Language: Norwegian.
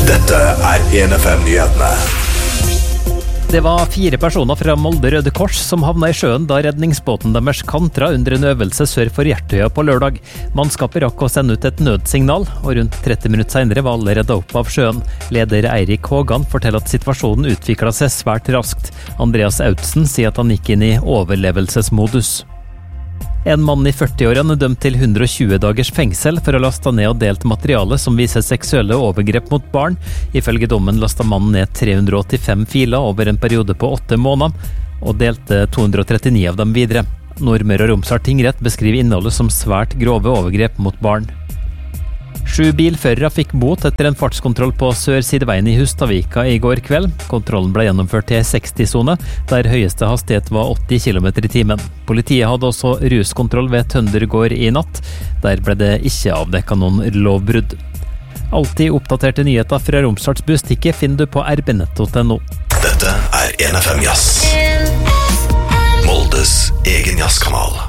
Dette 1FM-nyhetene. Det var 4 personer fra Molde Røde Kors som havna i sjøen da redningsbåten deres kantra under en øvelse sør for Hjertøya på lørdag. Mannskapet rakk å sende ut et nødsignal, og rundt 30 minutter senere var alle redda opp av sjøen. Leder Eirik Hågan forteller at situasjonen utviklet seg svært raskt. Andreas Autsen sier at han gikk inn i overlevelsesmodus. En mann i 40-årene er dømt til 120 dagers fengsel for å laste ned og delt materiale som viser seksuelle overgrep mot barn. Ifølge dommen lastet mannen ned 385 filer over en periode på 8 måneder, og delte 239 av dem videre. Nordmøre og Romsdal tingrett beskriver innholdet som svært grove overgrep mot barn. 7 bilførere fikk bot etter en fartskontroll på Sørsideveien i Hustadvika i går kveld. Kontrollen ble gjennomført i 60-sone, der høyeste hastighet var 80 km i timen. Politiet hadde også ruskontroll ved Tøndergård i natt. Der ble det ikke avdekket noen lovbrudd. Alltid oppdaterte nyheter fra Romsdals Bustikke finner du på rbnett.no. Dette 1FM Jazz. Moldes egen jazzkanal.